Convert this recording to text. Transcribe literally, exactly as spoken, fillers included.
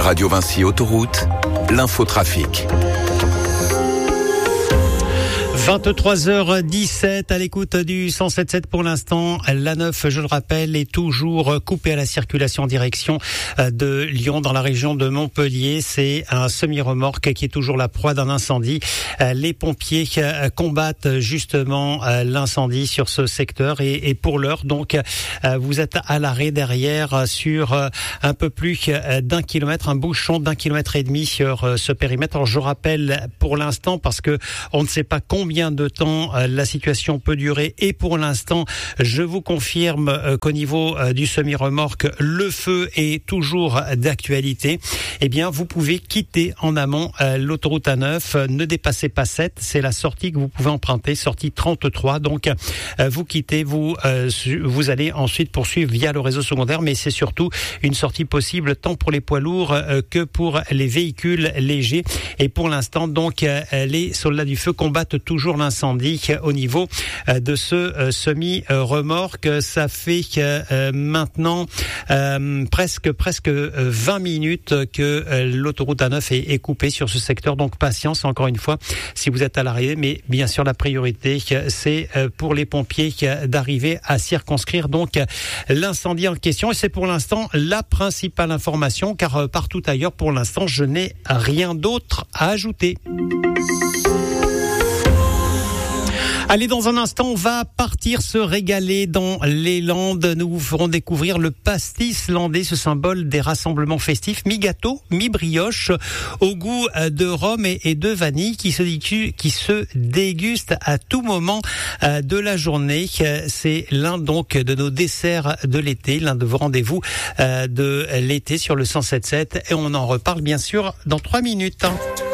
Radio Vinci Autoroute, l'infotrafic. vingt-trois heures dix-sept à l'écoute du cent sept virgule sept pour l'instant. l'A neuf, je le rappelle, est toujours coupée à la circulation en direction de Lyon dans la région de Montpellier. C'est un semi-remorque qui est toujours la proie d'un incendie. Les pompiers combattent justement l'incendie sur ce secteur et pour l'heure, donc, vous êtes à l'arrêt derrière sur un peu plus d'un kilomètre, un bouchon d'un kilomètre et demi sur ce périmètre. Alors, je rappelle pour l'instant parce que on ne sait pas combien de temps euh, la situation peut durer et pour l'instant je vous confirme euh, qu'au niveau euh, du semi-remorque le feu est toujours d'actualité. Eh bien vous pouvez quitter en amont euh, l'autoroute A neuf, euh, ne dépassez pas sept, c'est la sortie que vous pouvez emprunter, sortie trente-trois, donc euh, vous quittez, vous euh, vous allez ensuite poursuivre via le réseau secondaire, mais c'est surtout une sortie possible tant pour les poids lourds euh, que pour les véhicules légers et pour l'instant donc euh, les soldats du feu combattent toujours l'incendie au niveau de ce semi-remorque. Ça fait euh, maintenant euh, presque presque vingt minutes que l'autoroute A neuf est, est coupée sur ce secteur. Donc patience encore une fois si vous êtes à l'arrivée, mais bien sûr la priorité c'est pour les pompiers d'arriver à circonscrire donc l'incendie en question. Et c'est pour l'instant la principale information, car partout ailleurs pour l'instant je n'ai rien d'autre à ajouter. Allez, dans un instant, on va partir se régaler dans les Landes. Nous vous ferons découvrir le pastis landais, ce symbole des rassemblements festifs, mi-gâteau, mi-brioche, au goût de rhum et de vanille, qui se, qui se déguste à tout moment de la journée. C'est l'un donc de nos desserts de l'été, l'un de vos rendez-vous de l'été sur le cent sept virgule sept. Et on en reparle bien sûr dans trois minutes.